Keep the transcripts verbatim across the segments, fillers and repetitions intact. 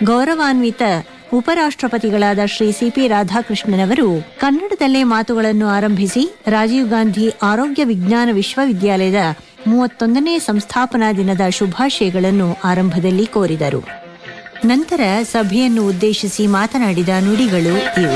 ಗೌರವಾನ್ವಿತ ಉಪರಾಷ್ಟ್ರಪತಿಗಳಾದ Shri C P ರಾಧಾಕೃಷ್ಣನವರು ಕನ್ನಡದಲ್ಲೇ ಮಾತುಗಳನ್ನು ಆರಂಭಿಸಿ ರಾಜೀವ್ ಗಾಂಧಿ ಆರೋಗ್ಯ ವಿಜ್ಞಾನ ವಿಶ್ವವಿದ್ಯಾಲಯದ ಮೂವತ್ತೊಂದನೇ ಸಂಸ್ಥಾಪನಾ ದಿನದ ಶುಭಾಶಯಗಳನ್ನು ಆರಂಭದಲ್ಲಿ ಕೋರಿದರು. ನಂತರ ಸಭೆಯನ್ನು ಉದ್ದೇಶಿಸಿ ಮಾತನಾಡಿದ ನುಡಿಗಳು ಇವು.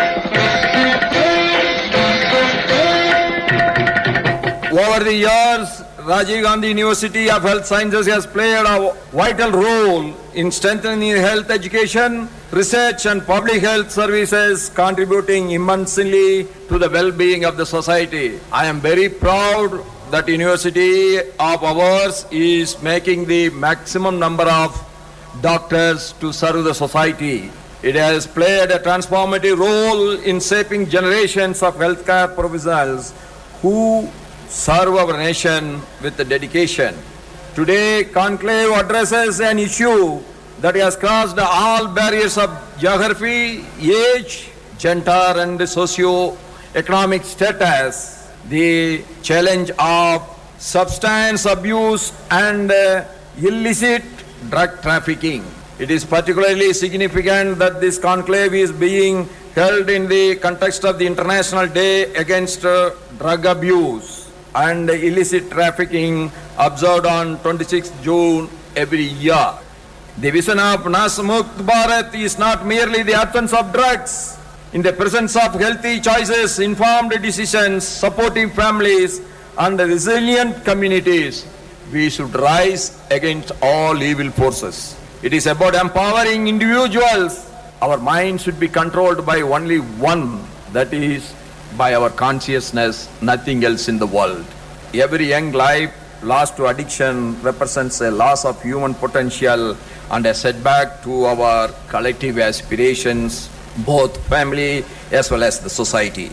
Over the years, Rajiv Gandhi University of Health Sciences has played a vital role in strengthening health education, research and public health services, contributing immensely to the well-being of the society. I am very proud that university of ours is making the maximum number of doctors to serve the society. It has played a transformative role in shaping generations of healthcare professionals who serve our nation with dedication. Today, conclave addresses an issue that has crossed all barriers of geography, age, gender and socio-economic status. The challenge of substance abuse and uh, illicit drug trafficking. It is particularly significant that this conclave is being held in the context of the International Day Against uh, Drug Abuse and illicit trafficking observed on twenty-sixth June every year. The vision of Nasmukt Bharat is not merely the absence of drugs. In the presence of healthy choices, informed decisions, supportive families and resilient communities, we should rise against all evil forces. It is about empowering individuals. Our mind should be controlled by only one, that is by our consciousness, nothing else in the world. Every young life lost to addiction represents a loss of human potential and a setback to our collective aspirations, both family as well as the society.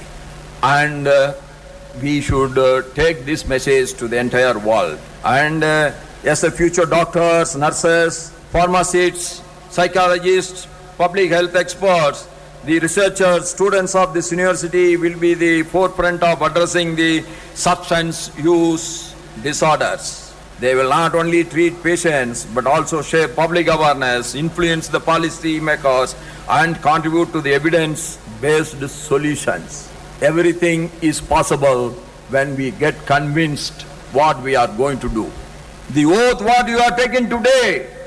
And uh, we should uh, take this message to the entire world. And uh, as the future doctors, nurses, pharmacists, psychologists, public health experts, the researchers, students of this university will be the forefront of addressing the substance use disorders. They will not only treat patients but also share public awareness, influence the policy makers and contribute to the evidence-based solutions. Everything is possible when we get convinced what we are going to do. The oath what you are taking today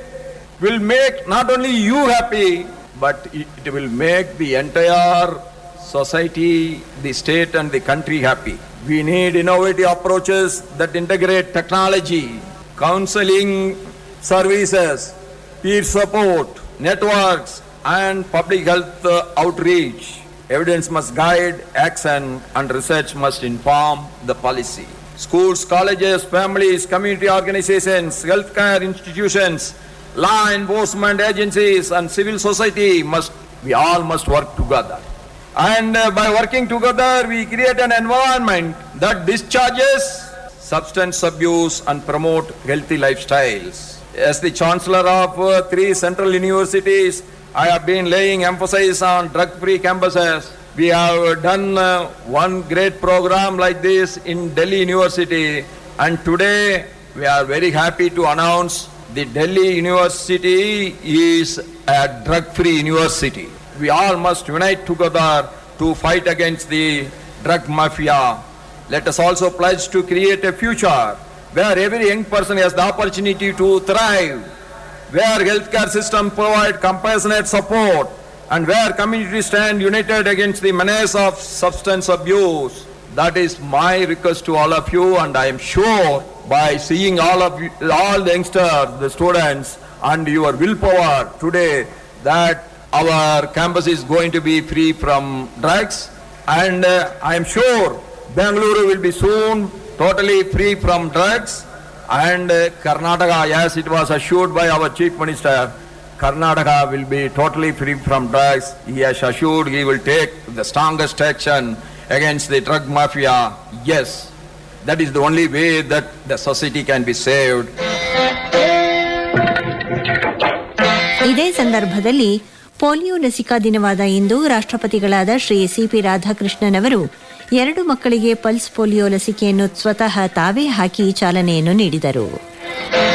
will make not only you happy, but it will make the entire society, the state and the country happy. We need innovative approaches that integrate technology, counseling services, peer support, networks and public health outreach. Evidence must guide action and research must inform the policy. Schools, colleges, families, community organizations, healthcare institutions, law enforcement agencies and civil society must, we all must work together. And uh, by working together, we create an environment that discharges substance abuse and promote healthy lifestyles. As the Chancellor of uh, three central universities, I have been laying emphasis on drug-free campuses. We have done uh, one great program like this in Delhi University, and today we are very happy to announce the Delhi University is a drug-free university. We all must unite together to fight against the drug mafia. Let us also pledge to create a future where every young person has the opportunity to thrive, where healthcare system provide compassionate support, and where communities stand united against the menace of substance abuse. That is my request to all of you, and I am sure by seeing all of you, all the youngsters, the students, and your willpower today, that our campus is going to be free from drugs, and uh, I am sure Bengaluru will be soon totally free from drugs, and uh, Karnataka, as it was assured by our Chief Minister, Karnataka will be totally free from drugs. He has assured he will take the strongest action against the drug mafia. Yes, that is the only way that the society can be saved. ಇದೇ ಸಂದರ್ಭದಲ್ಲಿ polio ಲಸಿಕಾ ದಿನವಾದ ಇಂದು ರಾಷ್ಟ್ರಪತಿಗಳಾದ Shri C P Radhakrishnan ಅವರು ಎರಡು ಮಕ್ಕಳಿಗೆ pulse polio ಲಸಿಕೆಯನ್ನು ಸ್ವತಃ ತಾವೇ ಹಾಕಿ ಚಾಲನೆಯನ್ನು ನೀಡಿದರು.